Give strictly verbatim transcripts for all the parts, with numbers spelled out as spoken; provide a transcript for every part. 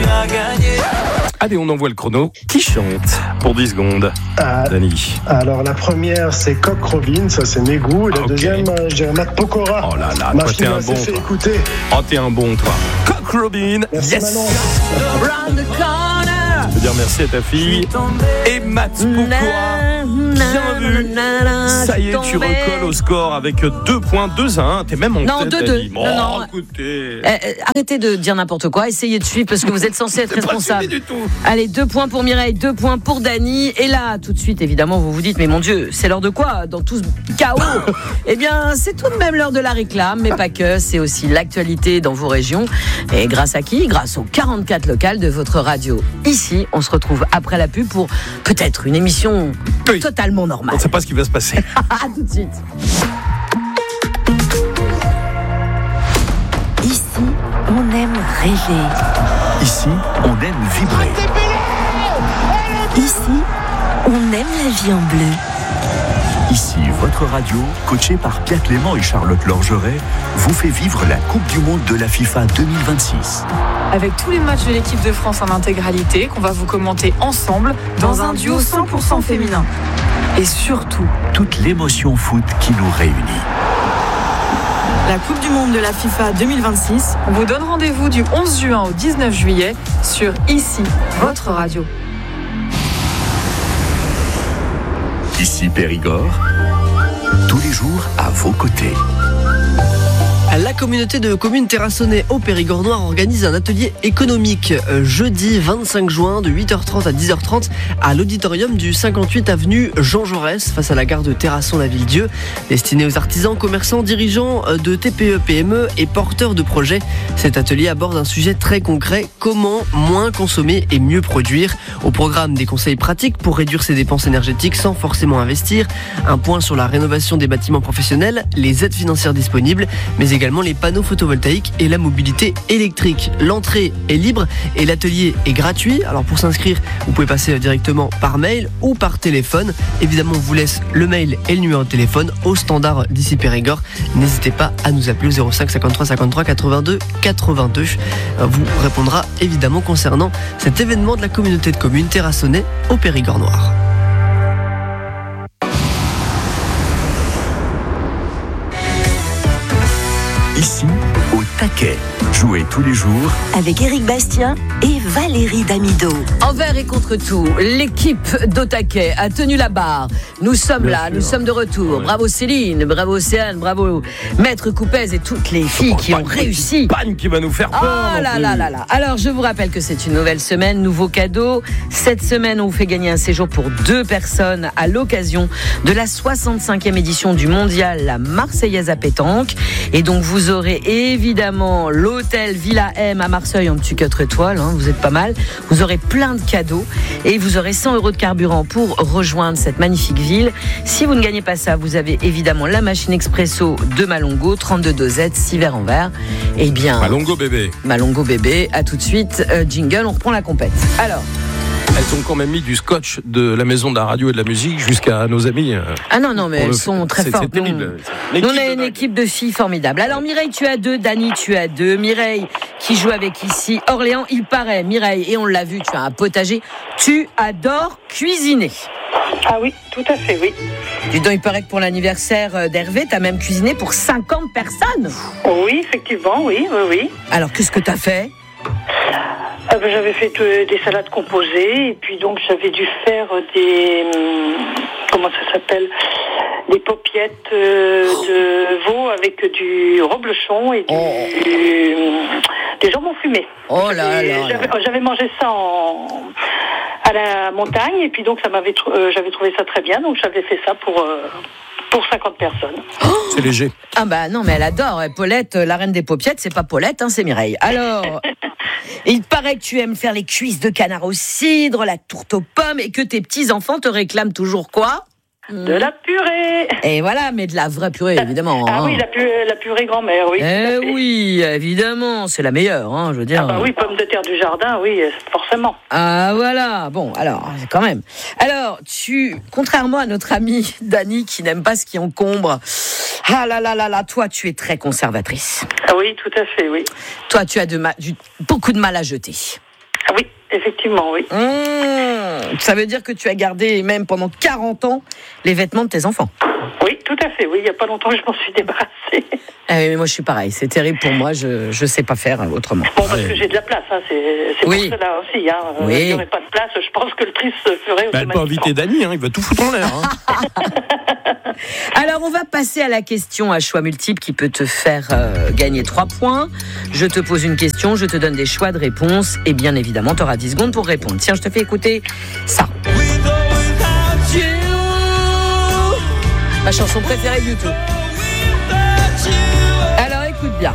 as gagné. Allez, on envoie le chrono. Qui chante pour dix secondes? Ah, Dani. Alors la première c'est Coq Robin, ça c'est mes goûts. Et la Ah, okay. deuxième, euh, je dirais Matt Pokora. Oh là là, Ma toi fille t'es un m'a bon, fait toi. écouter. Oh, t'es un bon, toi. Coq Robin. Merci, Yes. Manon. Round the corner. Je veux dire merci à ta fille. Et Matt Pokora. Bien vu. Ça y est, tu recolles au score avec deux points, deux à un. T'es même en Non, tête, deux deux. Dani. Non, Oh, non. écoutez. Euh, euh, arrêtez de dire n'importe quoi, essayez de suivre parce que vous êtes censé être C'est pas responsable. suivi du tout. Allez, deux points pour Mireille, deux points pour Dani. Et là, tout de suite, évidemment, vous vous dites, mais mon Dieu, c'est l'heure de quoi dans tout ce chaos? Eh bien, c'est tout de même l'heure de la réclame, mais pas que. C'est aussi l'actualité dans vos régions. Et grâce à qui? Grâce aux quarante-quatre locales de votre radio. Ici, on se retrouve après la pub pour peut-être une émission Oui. totalement On normale. ne sait pas ce qui va se passer. À tout de suite. Ici, on aime rêver. Ici, on aime vibrer. Ici, on aime la vie en bleu. Ici, votre radio, coachée par Pierre Clément et Charlotte Lorgeret, vous fait vivre la Coupe du Monde de la FIFA deux mille vingt-six. Avec tous les matchs de l'équipe de France en intégralité qu'on va vous commenter ensemble dans un duo cent pour cent féminin. Et surtout, Toute l'émotion foot qui nous réunit. la Coupe du Monde de la FIFA deux mille vingt-six, on vous donne rendez-vous du onze juin au dix-neuf juillet sur Ici, votre radio. Ici Périgord, tous les jours à vos côtés. La communauté de communes terrassonnées au Périgord Noir organise un atelier économique euh, jeudi vingt-cinq juin de huit heures trente à dix heures trente à l'auditorium du cinquante-huit avenue Jean Jaurès face à la gare de Terrasson-la-Ville-Dieu, destiné aux artisans, commerçants, dirigeants de T P E P M E et porteurs de projets. Cet atelier aborde un sujet très concret: comment moins consommer et mieux produire. Au programme, des conseils pratiques pour réduire ses dépenses énergétiques sans forcément investir, un point sur la rénovation des bâtiments professionnels, les aides financières disponibles, mais également également les panneaux photovoltaïques et la mobilité électrique. L'entrée est libre et l'atelier est gratuit. Alors pour s'inscrire, vous pouvez passer directement par mail ou par téléphone. Évidemment, on vous laisse le mail et le numéro de téléphone au standard d'Ici Périgord. N'hésitez pas à nous appeler au zéro cinq cinquante-trois cinquante-trois quatre-vingt-deux quatre-vingt-deux. Vous répondra évidemment concernant cet événement de la communauté de communes terrassonnée au Périgord Noir. Ici, au taquet. Jouez tous les jours avec Éric Bastien et Valérie Damido. Envers et contre tout, l'équipe d'Otaquet a tenu la barre. Nous sommes Bien là, sûr. nous sommes de retour. Ouais. Bravo Céline, bravo Océane, bravo Maître Coupez et toutes les filles qui ont réussi. Panne qui va nous faire peur. Oh non là plus. là là là. Alors je vous rappelle que c'est une nouvelle semaine, nouveau cadeau. Cette semaine, on vous fait gagner un séjour pour deux personnes à l'occasion de la soixante-cinquième édition du mondial La Marseillaise à pétanque. Et donc vous aurez évidemment l'hôtel Villa M à Marseille en dessus quatre étoiles, hein, vous êtes pas mal. Vous aurez plein de cadeaux et vous aurez cent euros de carburant pour rejoindre cette magnifique ville. Si vous ne gagnez pas ça, vous avez évidemment la machine expresso de Malongo, trente-deux dosettes, six verres en verre. Eh bien, Malongo bébé. Malongo bébé, à tout de suite. Euh, jingle, on reprend la compète. Alors, Elles ont quand même mis du scotch de la maison de la radio et de la musique jusqu'à nos amis. euh, ah non, non, mais pour elles le- sont très c'est- fortes. C'est terrible. Nous, Une nous, on a de une dingue. équipe de filles formidable. Alors Mireille, tu as deux, Dani, tu as deux. Mireille, qui joue avec ici Orléans, il paraît, Mireille, et on l'a vu, tu as un potager. Tu adores cuisiner. Ah oui, tout à fait, oui. Dis donc, il paraît que pour l'anniversaire d'Hervé, tu as même cuisiné pour cinquante personnes. Oui, effectivement, oui, oui, oui. Alors, qu'est-ce que tu as fait ? Ah ben, j'avais fait de- des salades composées et puis donc j'avais dû faire des... hum, comment ça s'appelle ? Des paupiettes euh, de veau avec du reblochon et du, Oh. du- des jambons fumés. Oh là Et là là. j'avais, j'avais mangé ça en, à la montagne et puis donc ça m'avait tr- euh, j'avais trouvé ça très bien, donc j'avais fait ça pour... euh, pour cinquante personnes. C'est léger. Ah bah non, mais elle adore. Paulette, la reine des paupiettes, c'est pas Paulette, hein, c'est Mireille. Alors, il paraît que tu aimes faire les cuisses de canard au cidre, la tourte aux pommes, et que tes petits-enfants te réclament toujours quoi ? De la purée. Et voilà, mais de la vraie purée, évidemment. Ah hein. oui, la purée, la purée grand-mère, oui. tout à Eh fait. oui, évidemment, c'est la meilleure, hein, je veux dire. Ah bah oui, pommes de terre du jardin, oui, forcément. Ah voilà, bon, alors, quand même. Alors, tu, contrairement à notre amie Dani, qui n'aime pas ce qui encombre, ah là là là là, toi, tu es très conservatrice. Ah oui, tout à fait, oui. Toi, tu as de ma- du- beaucoup de mal à jeter. effectivement, oui. Mmh, ça veut dire que tu as gardé, même pendant quarante ans, les vêtements de tes enfants. Oui, tout à fait. Oui, il n'y a pas longtemps que je m'en suis débarrassée. Ah oui, mais moi, je suis pareil. C'est terrible pour moi. Je ne sais pas faire autrement. Bon, parce que j'ai de la place. Hein. C'est, c'est oui. pour cela aussi. Hein. Oui. Il n'y aurait pas de place. Je pense que le tri se ferait bah, elle peut inviter Dany. Hein. Il va tout foutre en l'air. Hein. Alors, on va passer à la question à choix multiple qui peut te faire euh, gagner trois points. Je te pose une question, je te donne des choix de réponse et bien évidemment, tu auras dix secondes pour répondre. Tiens, je te fais écouter ça. Ma chanson préférée du tout. Alors, écoute bien.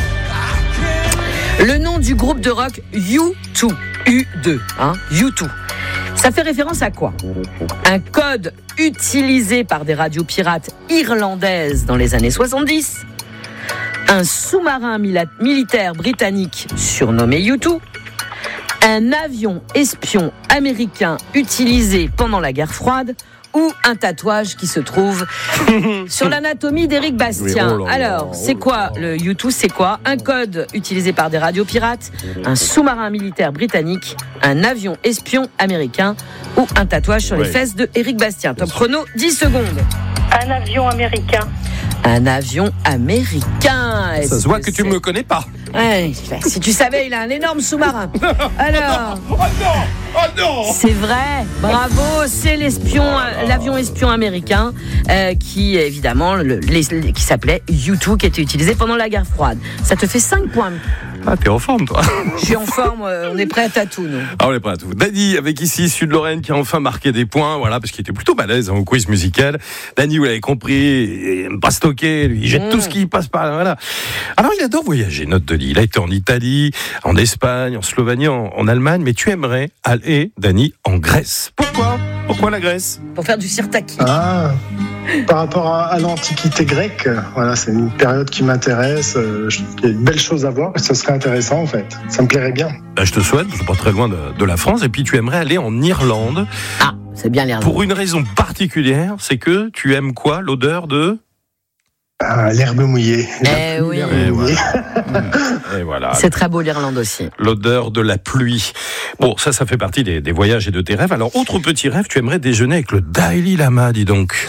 Le nom du groupe de rock U deux, U deux, hein, U deux. Ça fait référence à quoi ? Un code utilisé par des radios pirates irlandaises dans les années soixante-dix, un sous-marin mila- militaire britannique surnommé U deux, un avion espion américain utilisé pendant la guerre froide ou un tatouage qui se trouve sur l'anatomie d'Éric Bastien. Oui, oh là là, Alors, oh c'est là quoi là. le U deux ? C'est quoi ? Un code utilisé par des radios pirates, un sous-marin militaire britannique, un avion espion américain ou un tatouage sur Ouais. les fesses de Éric Bastien. Top chrono, dix secondes. Un avion américain. Un avion américain. Est-ce Ça se voit que tu c'est- me connais pas. Ouais, si tu savais, il a un énorme sous-marin. Alors, Oh non, oh non. c'est vrai, bravo, c'est l'espion, euh, l'avion espion américain euh, qui, évidemment, le, les- qui s'appelait U deux, qui était utilisé pendant la guerre froide. Ça te fait cinq points. Ah, t'es en forme, toi. Je suis en forme, euh, on est prêt à tout, nous. Ah, on est prêt à tout. Dany, avec ici Sud-Lorraine, qui a enfin marqué des points, voilà, parce qu'il était plutôt balèze hein, au quiz musical. Dany, vous l'avez compris, il aime pas stocker, lui, il jette Mmh. tout ce qui passe par là, voilà. Alors, il adore voyager, note de lit. Il a été en Italie, en Espagne, en Slovénie, en, en Allemagne, mais tu aimerais aller, Dany, en Grèce. Pourquoi ? Pourquoi la Grèce ? Pour faire du sirtaki. Ah, par rapport à, à l'Antiquité grecque, voilà, c'est une période qui m'intéresse. euh, je trouve qu'il y a de belles choses à voir. Ce serait intéressant, en fait. Ça me plairait bien. Bah, je te souhaite, c'est pas très loin de, de la France, et puis tu aimerais aller en Irlande. Ah, c'est bien l'air. Pour une raison particulière, c'est que tu aimes quoi ? L'odeur de... Ah, l'herbe mouillée. Eh oui. L'herbe Et mouillée. Et voilà. C'est très beau l'Irlande aussi. L'odeur de la pluie. Bon, ça, ça fait partie des, des voyages et de tes rêves. Alors, autre petit rêve, tu aimerais déjeuner avec le Dalai Lama, dis donc.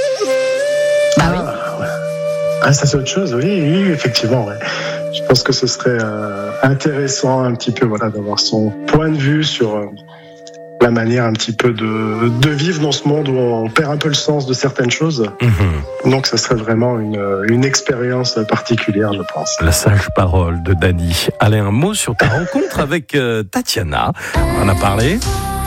Bah oui. Ah, ouais. Ah, ça c'est autre chose, oui, oui, effectivement. Ouais. Je pense que ce serait euh, intéressant un petit peu, voilà, d'avoir son point de vue sur euh, la manière un petit peu de, de vivre dans ce monde où on perd un peu le sens de certaines choses. Mhm. Donc, ça serait vraiment une, une expérience particulière, je pense. La sage parole de Dany. Allez, un mot sur ta rencontre avec euh, Tatiana. On en a parlé.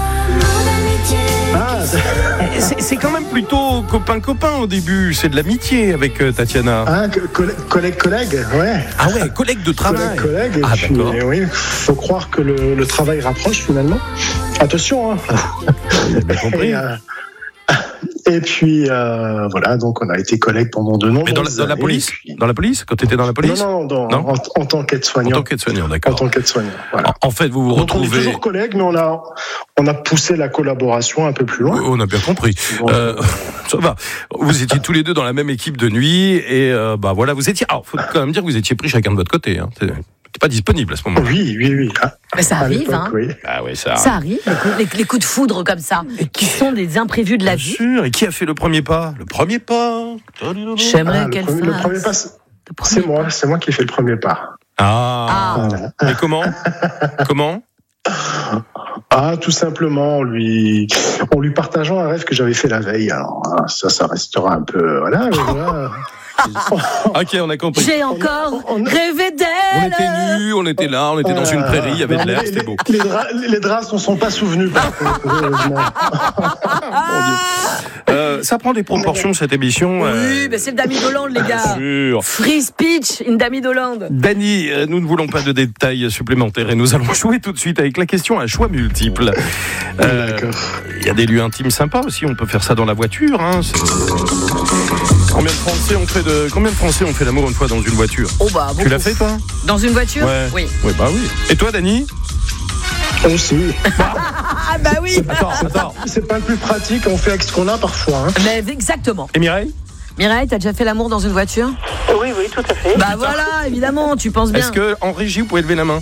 Ah, C'est, c'est quand même plutôt copain-copain au début. C'est de l'amitié avec euh, Tatiana. ah, collègue, collègue, collègue, ouais. Ah ouais, collègue de travail. Collègue, collègue. Et Ah, puis, d'accord. oui, faut croire que le, le travail rapproche finalement. Attention, hein. J'ai bien compris. Et, euh, et puis euh, voilà, donc on a été collègues pendant de nombreuses Mais dans la, dans la années, police puis- Dans la police Quand tu étais dans la police Non, non, dans- Non en, en tant En qu'aide-soignant. tant qu'aide-soignant, En d'accord. tant qu'aide-soignant, voilà. En, en fait, vous vous Donc, on est retrouvez... toujours collègues, mais on a, on a poussé la collaboration un peu plus loin. On a bien compris. Donc, Euh, ça va. Vous étiez tous les deux dans la même équipe de nuit et euh, bah voilà, vous étiez. Alors, faut quand même dire que vous étiez pris chacun de votre côté. Hein. T'es t'es pas disponible à ce moment-là. Oui, oui, oui. Ah, Mais ça à arrive, l'époque, hein. oui. Ah oui, ça. Ça arrive, les coups, les- les coups de foudre comme ça, qui sont des imprévus de la Bien vie. sûr. Et qui a fait le premier pas Le premier pas. J'aimerais Ah, le, qu'elle premier, le fasse. premier pas, c'est le premier c'est moi, c'est moi qui ai fait le premier pas. Ah. Ah. Voilà. Et comment Comment Ah, tout simplement, en lui, en lui partageant un rêve que j'avais fait la veille. Alors, hein, ça, ça restera un peu, voilà, mais voilà. Ok, on a compris. J'ai encore on- rêvé On d'elle. était nus, on était là, on était dans une prairie, il y avait de Non, l'air, les- c'était les- beau. Les draps, les draps s'en sont pas souvenus, par contre, heureusement. Mon Dieu. Euh, ça prend des proportions cette émission. euh, Oui, mais c'est le Damy d'Hollande, les Bien gars. sûr. Free speech, une Damy d'Hollande. Dany, euh, nous ne voulons pas de détails supplémentaires et nous allons jouer tout de suite avec la question à choix multiple. Euh, D'accord. Il y a des lieux intimes sympas aussi, on peut faire ça dans la voiture. Hein, c'est- combien, de Français ont fait de... combien de Français ont fait l'amour une fois dans une voiture Oh bah, Tu beaucoup. l'as fait toi Dans une voiture Ouais. Oui. Oui, bah oui. Et toi, Dany Aussi. Ah bah oui. Attends, attends. C'est pas le plus pratique, on fait avec ce qu'on a parfois. Hein. Mais exactement. Et Mireille Mireille, t'as déjà fait l'amour dans une voiture? Oui, oui, tout à fait. Bah voilà, évidemment, tu penses bien. Est-ce que en régie, vous pouvez lever la main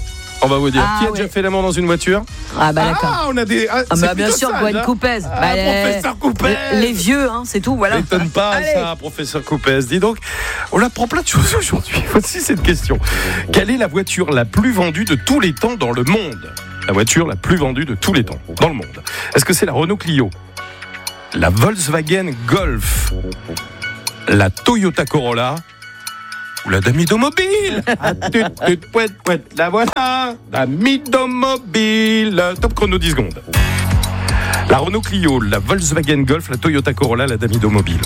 On va vous dire. Ah, Qui a oui. déjà fait l'amour dans une voiture? Ah bah d'accord. Ah, on a des. Ah, Ah c'est bah bien plutôt sûr, sage, Gwen hein. Coupez. Ah, Bah, les- professeur Coupez. les, les vieux, hein, c'est tout, voilà. M'étonne pas Allez. ça, professeur Coupez. Dis donc, on apprend plein de choses aujourd'hui. Voici cette question. Quelle est la voiture la plus vendue de tous les temps dans le monde? La voiture la plus vendue de tous les temps dans le monde. Est-ce que c'est la Renault Clio, la Volkswagen Golf, la Toyota Corolla ou la Damido Mobile? Ah, tut, tut, pouet, pouet, la voilà, Damido Mobile. Top chrono dix secondes. La Renault Clio, la Volkswagen Golf, la Toyota Corolla, la Damido Mobile.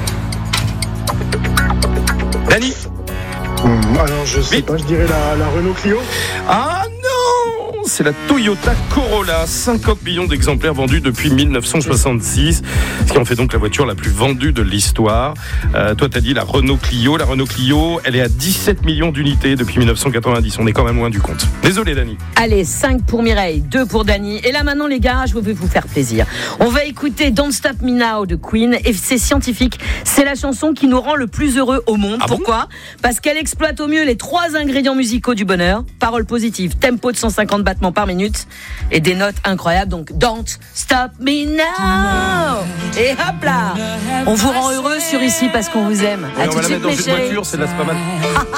Dani? Hum, alors, je sais Oui. pas, je dirais la, la Renault Clio. Ah non, c'est la Toyota Corolla, cinquante millions d'exemplaires vendus depuis dix-neuf cent soixante-six, ce qui en fait donc la voiture la plus vendue de l'histoire. Euh, toi, t'as dit la Renault Clio. La Renault Clio, elle est à dix-sept millions d'unités depuis dix-neuf cent quatre-vingt-dix. On est quand même loin du compte. Désolé, Dani. Allez, cinq pour Mireille, deux pour Dany. Et là maintenant les gars, je vais vous faire plaisir. On va écouter Don't Stop Me Now de Queen. Et c'est scientifique, c'est la chanson qui nous rend le plus heureux au monde. Ah bon? Pourquoi? Parce qu'elle exploite au mieux les trois ingrédients musicaux du bonheur. Paroles positives, tempo de cent cinquante battements par minute et des notes incroyables. Donc Don't Stop Me Now. Et hop là, on vous rend heureux sur Ici parce qu'on vous aime. Ouais, À on tout va de la suite mettre dans mes une chéris. voiture, c'est là, c'est pas mal.